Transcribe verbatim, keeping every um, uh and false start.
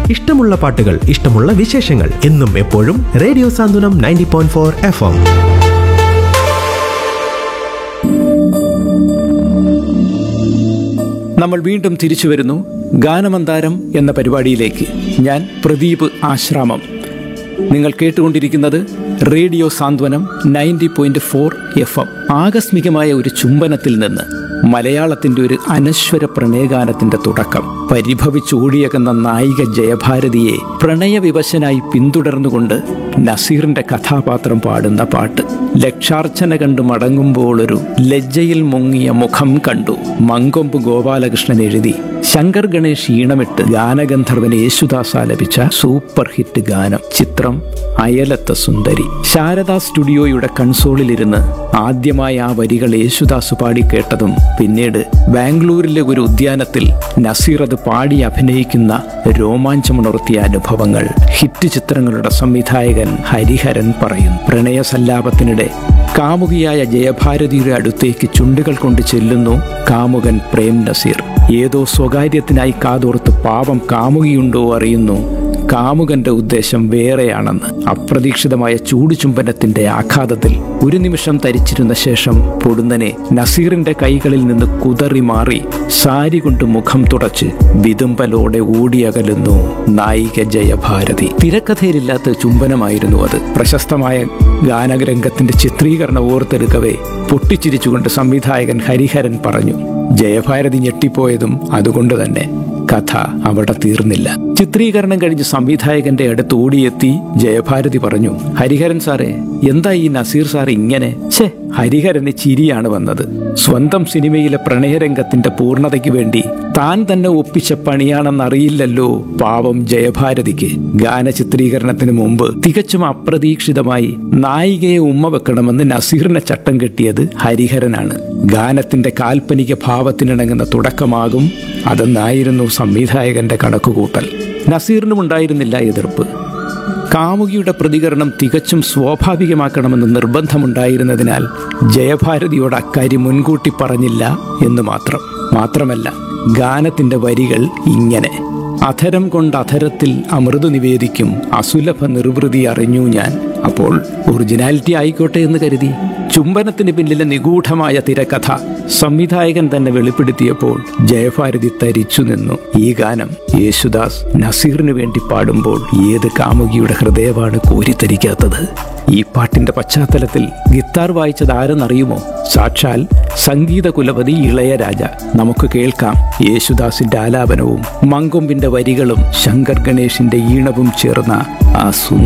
ഇഷ്ടമുള്ള പാട്ടുകൾ, ഇഷ്ടമുള്ള വിശേഷങ്ങൾ എന്നും എപ്പോഴും റേഡിയോ സാന്ത്വനം ninety point four F M. നമ്മൾ വീണ്ടും തിരിച്ചു വരുന്നു ഗാനമന്താരം എന്ന പരിപാടിയിലേക്ക്. ഞാൻ പ്രദീപ് ആശ്രാമം. നിങ്ങൾ കേട്ടുകൊണ്ടിരിക്കുന്നത് റേഡിയോ സാന്ത്വനം ninety point four F M. ആകസ്മികമായ ഒരു ചുംബനത്തിൽ നിന്ന് മലയാളത്തിൻ്റെ ഒരു അനശ്വര പ്രണയഗാനത്തിൻ്റെ തുടക്കം. പരിഭവിച്ചോടിയകുന്ന നായിക ജയഭാരതിയെ പ്രണയവിവശനായി പിന്തുടർന്നുകൊണ്ട് നസീറിന്റെ കഥാപാത്രം പാടുന്ന പാട്ട്. ലക്ഷാർച്ചന കണ്ടു മടങ്ങുമ്പോൾ ഒരു ലജ്ജയിൽ മുങ്ങിയ മുഖം കണ്ടു. മങ്കൊമ്പ് ഗോപാലകൃഷ്ണൻ എഴുതി ശങ്കർ ഗണേഷ് ഈണമിട്ട് ഗാനഗന്ധർവൻ യേശുദാസ് ആലപിച്ച സൂപ്പർ ഹിറ്റ് ഗാനം. ചിത്രം അയലത്തെ സുന്ദരി. ശാരദാ സ്റ്റുഡിയോയുടെ കൺസോളിലിരുന്ന് ആദ്യമായി ആ വരികൾ യേശുദാസ് പാടി കേട്ടതും പിന്നീട് ബാംഗ്ലൂരിലെ ഒരു ഉദ്യാനത്തിൽ നസീർ അത് പാടി അഭിനയിക്കുന്ന രോമാഞ്ചമുണർത്തിയ അനുഭവങ്ങൾ ഹിറ്റ് ചിത്രങ്ങളുടെ സംവിധായകൻ ഹരിഹരൻ പറയുന്നു. പ്രണയസല്ലാപത്തിനിടെ കാമുകിയായ ജയഭാരതിയുടെ അടുത്തേക്ക് ചുണ്ടുകൾ കൊണ്ട് ചെല്ലുന്നു കാമുകൻ പ്രേം നസീർ. ഏതോ സ്വകാര്യത്തിനായി കാതോർത്ത് പാവം കാമുകിയുണ്ടോ അറിയുന്നു കാമുകന്റെ ഉദ്ദേശം വേറെയാണെന്ന്. അപ്രതീക്ഷിതമായ ചൂടുചുംബനത്തിന്റെ ആഘാതത്തിൽ ഒരു നിമിഷം തരിച്ചിരുന്ന ശേഷം പൊടുന്നനെ നസീറിന്റെ കൈകളിൽ നിന്ന് കുതറി മാറി സാരി കൊണ്ട് മുഖം തുടച്ച് വിതുമ്പലോടെ ഓടിയകലുന്നു നായിക ജയഭാരതി. തിരക്കഥയിലില്ലാത്ത ചുംബനമായിരുന്നു അത്. പ്രശസ്തമായ ഗാനരംഗത്തിന്റെ ചിത്രീകരണം ഓർത്തെടുക്കവേ പൊട്ടിച്ചിരിച്ചുകൊണ്ട് സംവിധായകൻ ഹരിഹരൻ പറഞ്ഞു. ജയഭാരതി ഞെട്ടിപ്പോയതും അതുകൊണ്ട് തന്നെ. കഥ അവിടെ തീർന്നില്ല. ചിത്രീകരണം കഴിഞ്ഞ് സംവിധായകന്റെ അടുത്ത് ഓടിയെത്തി ജയഭാരതി പറഞ്ഞു, ഹരിഹരൻ സാറേ, എന്താ ഈ നസീർ സാർ ഇങ്ങനെ? ഛേ, ഹരിഹരന് ചിരിയാണ് വന്നത്. സ്വന്തം സിനിമയിലെ പ്രണയരംഗത്തിന്റെ പൂർണ്ണതയ്ക്ക് വേണ്ടി താൻ തന്നെ ഒപ്പിച്ച പണിയാണെന്നറിയില്ലല്ലോ പാവം ജയഭാരതിക്ക്. ഗാന ചിത്രീകരണത്തിന് മുമ്പ് തികച്ചും അപ്രതീക്ഷിതമായി നായികയെ ഉമ്മ വെക്കണമെന്ന് നസീറിനെ ചട്ടം കെട്ടിയത് ഹരിഹരനാണ്. ഗാനത്തിന്റെ കാൽപ്പനിക ഭാവത്തിനിണങ്ങുന്ന തുടക്കമാകും അതെന്നായിരുന്നു സംവിധായകന്റെ കണക്കുകൂട്ടൽ. നസീറിനും ഉണ്ടായിരുന്നില്ല എതിർപ്പ്. കാമുകിയുടെ പ്രതികരണം തികച്ചും സ്വാഭാവികമാക്കണമെന്ന് നിർബന്ധമുണ്ടായിരുന്നതിനാൽ ജയഭാരതിയോട് അക്കാര്യം മുൻകൂട്ടി പറഞ്ഞില്ല എന്ന് മാത്രം. മാത്രമല്ല, ഗാനത്തിന്റെ വരികൾ ഇങ്ങനെ: അധരം കൊണ്ട് അധരത്തിൽ അമൃത് നിവേദിക്കും അസുലഭ നിർവൃതി അറിഞ്ഞു ഞാൻ. അപ്പോൾ ഒറിജിനാലിറ്റി ആയിക്കോട്ടെ എന്ന് കരുതി. ചുംബനത്തിന് പിന്നിലെ നിഗൂഢമായ തിരക്കഥ സംവിധായകൻ തന്നെ വെളിപ്പെടുത്തിയപ്പോൾ ജയഭാരതി തരിച്ചു നിന്നു. ഈ ഗാനം യേശുദാസ് നസീറിന് വേണ്ടി പാടുമ്പോൾ ഏത് കാമുകിയുടെ ഹൃദയമാണ് കോരിത്തരിക്കാത്തത്? ഈ പാട്ടിന്റെ പശ്ചാത്തലത്തിൽ ഗിത്താർ വായിച്ചത് ആരെന്നറിയുമോ? സാക്ഷാൽ സംഗീത കുലപതി ഇളയരാജ. നമുക്ക് കേൾക്കാം യേശുദാസിന്റെ ആലാപനവും മങ്കൊമ്പിന്റെ വരികളും ശങ്കർ ഗണേഷിന്റെ ഈണവും ചേർന്ന ആ സുന്ദര